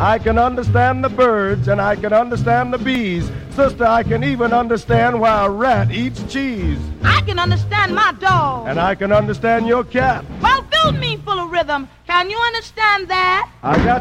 I can understand the birds and I can understand the bees. Sister, I can even understand why a rat eats cheese. I can understand my dog. And I can understand your cat. Well, fill me full of rhythm. Can you understand that? I got